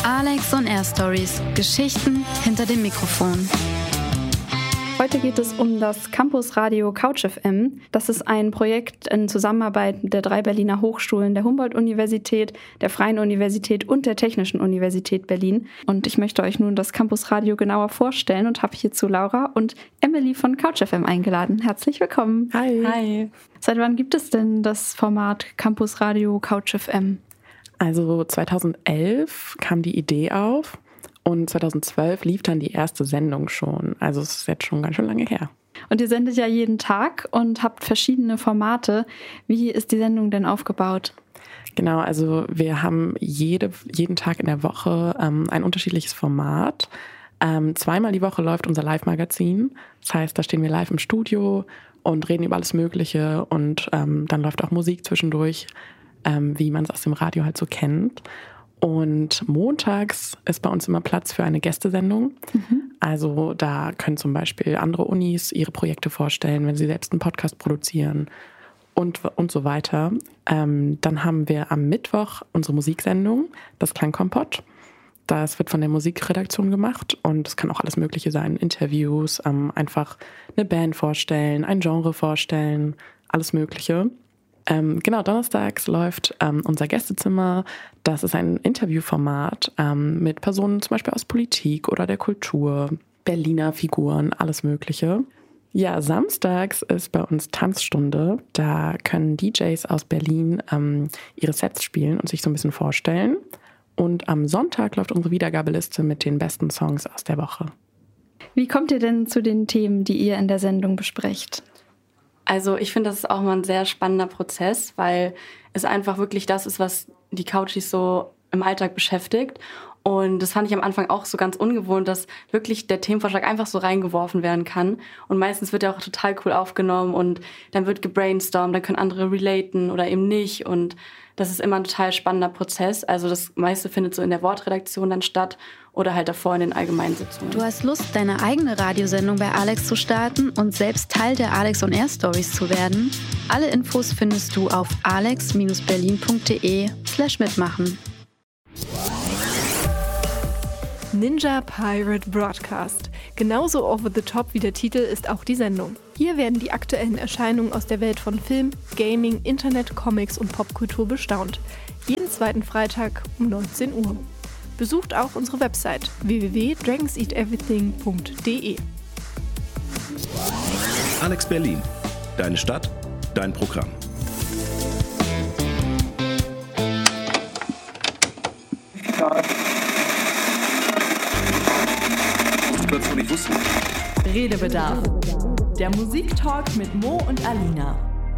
Alex on Air Stories. Geschichten hinter dem Mikrofon. Heute geht es um das Campusradio Couch FM. Das ist ein Projekt in Zusammenarbeit der 3 Berliner Hochschulen, der Humboldt-Universität, der Freien Universität und der Technischen Universität Berlin. Und ich möchte euch nun das Campusradio genauer vorstellen und habe hierzu Laura und Emily von Couch FM eingeladen. Herzlich willkommen. Hi. Hi. Seit wann gibt es denn das Format Campusradio Couch FM? Also 2011 kam die Idee auf. Und 2012 lief dann die erste Sendung schon. Also es ist jetzt schon ganz schön lange her. Und ihr sendet ja jeden Tag und habt verschiedene Formate. Wie ist die Sendung denn aufgebaut? Genau, also wir haben jeden Tag in der Woche ein unterschiedliches Format. Zweimal die Woche läuft unser Live-Magazin. Das heißt, da stehen wir live im Studio und reden über alles Mögliche. Und dann läuft auch Musik zwischendurch, wie man es aus dem Radio halt so kennt. Und montags ist bei uns immer Platz für eine Gästesendung. Also da können zum Beispiel andere Unis ihre Projekte vorstellen, wenn sie selbst einen Podcast produzieren und so weiter. Dann haben wir am Mittwoch unsere Musiksendung, das Klangkompott. Das wird von der Musikredaktion gemacht und es kann auch alles Mögliche sein. Interviews, einfach eine Band vorstellen, ein Genre vorstellen, alles Mögliche. Genau, donnerstags läuft unser Gästezimmer. Das ist ein Interviewformat mit Personen zum Beispiel aus Politik oder der Kultur, Berliner Figuren, alles Mögliche. Ja, samstags ist bei uns Tanzstunde. Da können DJs aus Berlin ihre Sets spielen und sich so ein bisschen vorstellen. Und am Sonntag läuft unsere Wiedergabeliste mit den besten Songs aus der Woche. Wie kommt ihr denn zu den Themen, die ihr in der Sendung besprecht? Also ich finde, das ist auch mal ein sehr spannender Prozess, weil es einfach wirklich das ist, was die Couchies so im Alltag beschäftigt. Und das fand ich am Anfang auch so ganz ungewohnt, dass wirklich der Themenvorschlag einfach so reingeworfen werden kann. Und meistens wird er auch total cool aufgenommen und dann wird gebrainstormt, dann können andere relaten oder eben nicht. Und das ist immer ein total spannender Prozess. Also das meiste findet so in der Wortredaktion dann statt oder halt davor in den Allgemeinsitzungen. Du hast Lust, deine eigene Radiosendung bei Alex zu starten und selbst Teil der Alex on Air Stories zu werden? Alle Infos findest du auf alex-berlin.de/mitmachen. Ninja Pirate Broadcast. Genauso over the top wie der Titel ist auch die Sendung. Hier werden die aktuellen Erscheinungen aus der Welt von Film, Gaming, Internet, Comics und Popkultur bestaunt. Jeden zweiten Freitag um 19 Uhr. Besucht auch unsere Website www.dragonseateverything.de. Alex Berlin. Deine Stadt, dein Programm. Redebedarf. Der Musiktalk mit Mo und Alina.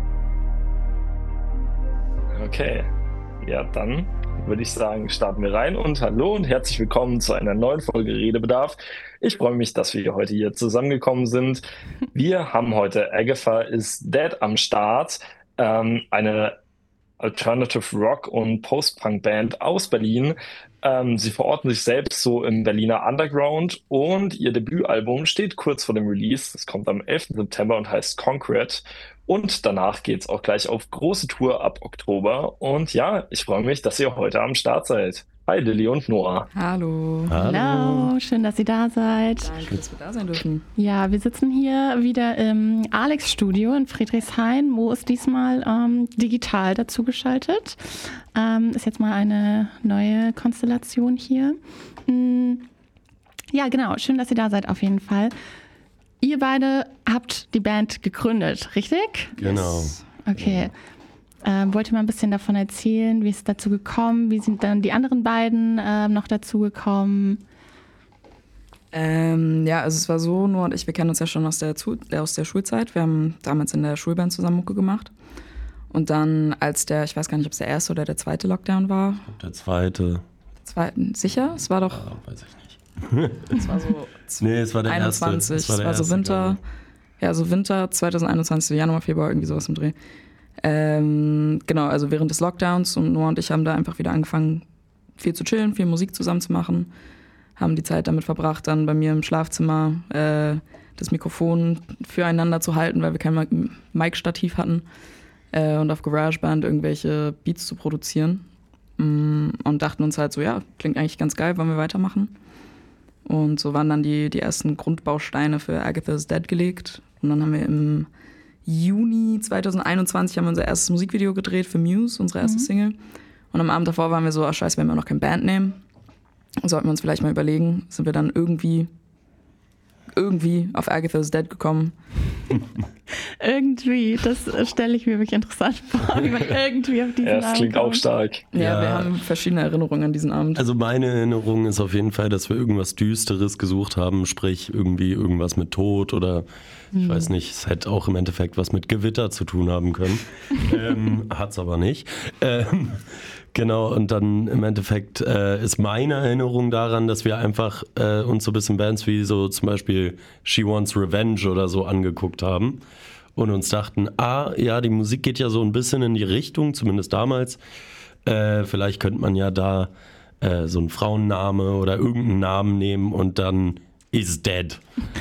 Okay, ja dann würde ich sagen, starten wir rein und hallo und herzlich willkommen zu einer neuen Folge Redebedarf. Ich freue mich, dass wir heute hier zusammengekommen sind. Wir haben heute Agatha is Dead am Start, eine Alternative Rock und Post-Punk-Band aus Berlin. Sie verorten sich selbst so im Berliner Underground und ihr Debütalbum steht kurz vor dem Release. Das kommt am 11. September und heißt Concrete. Und danach geht's auch gleich auf große Tour ab Oktober. Und ja, ich freue mich, dass ihr heute am Start seid. Hi Lilly und Noah. Hallo. Hallo, schön, dass ihr da seid. Danke, dass wir da sein dürfen. Ja, wir sitzen hier wieder im Alex-Studio in Friedrichshain. Mo ist diesmal digital dazugeschaltet. Ist jetzt mal eine neue Konstellation hier. Ja, genau, schön, dass ihr da seid auf jeden Fall. Ihr beide habt die Band gegründet, richtig? Genau. Okay. Wollt ihr mal ein bisschen davon erzählen, wie ist es dazu gekommen? Wie sind dann die anderen beiden noch dazu gekommen? Ja, also es war so, Noah und ich, wir kennen uns ja schon aus der Schulzeit. Wir haben damals in der Schulband zusammen Mucke gemacht. Und dann, als ich weiß gar nicht, ob es der erste oder der zweite Lockdown war. Der zweite. Sicher? Es war doch... Ja, weiß ich nicht. Es war so nee, es war der 21. erste. Es war so Winter. Ja, so Winter 2021, so Januar, Februar, irgendwie sowas im Dreh. Genau, also während des Lockdowns und Noah und ich haben da einfach wieder angefangen, viel zu chillen, viel Musik zusammen zu machen. Haben die Zeit damit verbracht, dann bei mir im Schlafzimmer das Mikrofon füreinander zu halten, weil wir kein Mic-Stativ hatten und auf GarageBand irgendwelche Beats zu produzieren. und dachten uns halt so, ja, klingt eigentlich ganz geil, wollen wir weitermachen. Und so waren dann die ersten Grundbausteine für Agatha's Dead gelegt. Und dann haben wir im Juni 2021 haben wir unser erstes Musikvideo gedreht für Muse, unsere erste Single. Und am Abend davor waren wir so, scheiße, wir haben ja noch kein Bandname. Sollten wir uns vielleicht mal überlegen. Sind wir dann irgendwie auf Agatha's Dead gekommen. Irgendwie, das stelle ich mir wirklich interessant vor, wie man irgendwie auf diesen Abend das klingt auch stark. Ja, wir haben verschiedene Erinnerungen an diesen Abend. Also meine Erinnerung ist auf jeden Fall, dass wir irgendwas Düsteres gesucht haben, sprich irgendwie irgendwas mit Tod oder ich weiß nicht, es hätte auch im Endeffekt was mit Gewitter zu tun haben können. Hat's aber nicht. Genau, und dann im Endeffekt ist meine Erinnerung daran, dass wir einfach uns so ein bisschen Bands wie so zum Beispiel She Wants Revenge oder so angeguckt haben und uns dachten, ja, die Musik geht ja so ein bisschen in die Richtung, zumindest damals. Vielleicht könnte man ja da so einen Frauenname oder irgendeinen Namen nehmen und dann is dead.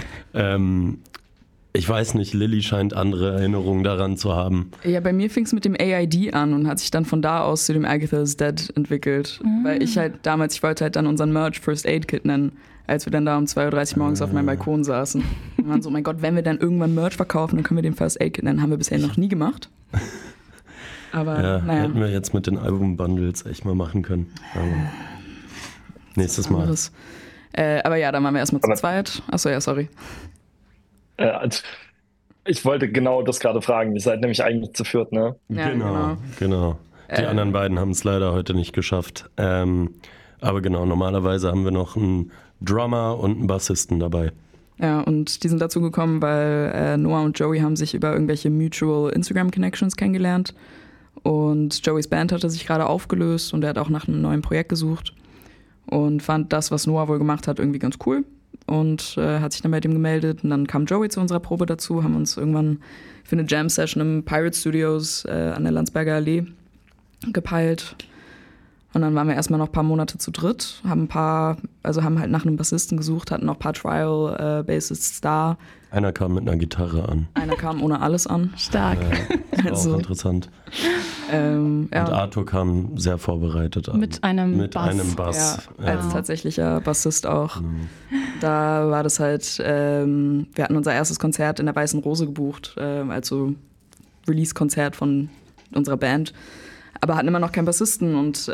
Ich weiß nicht, Lilly scheint andere Erinnerungen daran zu haben. Ja, bei mir fing es mit dem AID an und hat sich dann von da aus zu dem Agatha's Dead entwickelt. Weil ich wollte halt dann unseren Merch First Aid Kit nennen, als wir dann da um 2:30 Uhr morgens auf meinem Balkon saßen. Und waren so, oh mein Gott, wenn wir dann irgendwann Merch verkaufen, dann können wir den First Aid Kit nennen. Haben wir bisher noch nie gemacht. Aber naja. Hätten wir jetzt mit den Album-Bundles echt mal machen können. Aber nächstes Mal. Aber ja, dann waren wir erstmal zu zweit. Achso, ja, sorry. Ich wollte genau das gerade fragen. Ihr seid nämlich eigentlich zu viert, ne? Ja, genau. Die anderen beiden haben es leider heute nicht geschafft. Aber genau, normalerweise haben wir noch einen Drummer und einen Bassisten dabei. Ja, und die sind dazu gekommen, weil Noah und Joey haben sich über irgendwelche Mutual Instagram-Connections kennengelernt. Und Joeys Band hatte sich gerade aufgelöst und er hat auch nach einem neuen Projekt gesucht. Und fand das, was Noah wohl gemacht hat, irgendwie ganz cool. Und hat sich dann bei dem gemeldet. Und dann kam Joey zu unserer Probe dazu, haben uns irgendwann für eine Jam-Session im Pirate Studios an der Landsberger Allee gepeilt. Und dann waren wir erstmal noch ein paar Monate zu dritt, haben halt nach einem Bassisten gesucht, hatten noch ein paar Trial-Bassists da. Einer kam mit einer Gitarre an. Einer kam ohne alles an. Stark. Das war auch interessant. Und Arthur kam sehr vorbereitet an. Mit einem Bass. Ja, als tatsächlicher Bassist auch. Da war das halt, wir hatten unser erstes Konzert in der Weißen Rose gebucht, also Release-Konzert von unserer Band. Aber hatten immer noch keinen Bassisten und